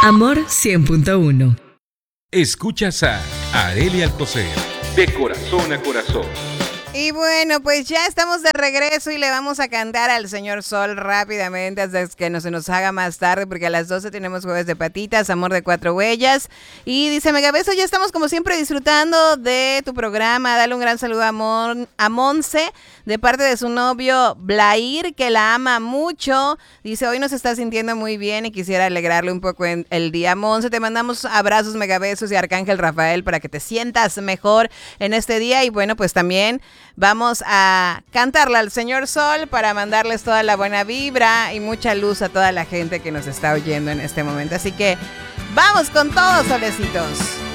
Amor 100.1. Escuchas a Arely Alcocer, de corazón a corazón. Y bueno, pues ya estamos de regreso y le vamos a cantar al señor Sol rápidamente hasta que no se nos haga más tarde, porque a las 12 tenemos Jueves de Patitas, Amor de Cuatro Huellas. Y dice Megabeso, ya estamos como siempre disfrutando de tu programa. Dale un gran saludo a Monse, de parte de su novio Blair, que la ama mucho. Dice, hoy nos está sintiendo muy bien y quisiera alegrarle un poco en el día. Monse, te mandamos abrazos, Megabesos y Arcángel Rafael para que te sientas mejor en este día. Y bueno, pues también vamos a cantarle al señor Sol para mandarles toda la buena vibra y mucha luz a toda la gente que nos está oyendo en este momento. Así que vamos con todos, solecitos.